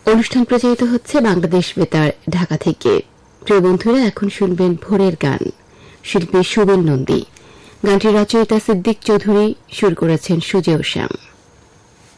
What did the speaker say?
অনুষ্ঠান প্রচারিত হচ্ছে বাংলাদেশ বেতার ঢাকা থেকে। প্রিয় বন্ধুরা, এখন শুনবেন ভোরের গান, শিল্পী সুবীর নন্দী। গানটি রচয়িতা সিদ্দিক চৌধুরী, সুর করেছেন সুজেয় শ্যাম।